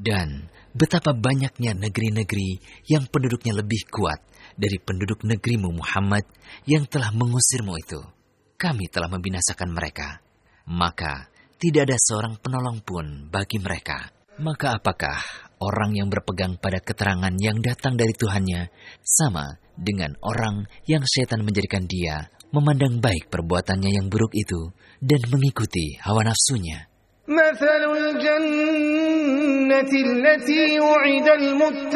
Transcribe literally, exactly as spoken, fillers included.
Dan betapa banyaknya negeri-negeri yang penduduknya lebih kuat dari penduduk negerimu Muhammad yang telah mengusirmu itu. Kami telah membinasakan mereka. Maka tidak ada seorang penolong pun bagi mereka. Maka apakah orang yang berpegang pada keterangan yang datang dari Tuhannya sama dengan orang yang setan menjadikan dia memandang baik perbuatannya yang buruk itu dan mengikuti hawa nafsunya? مثل الجنة التي وعد المتقون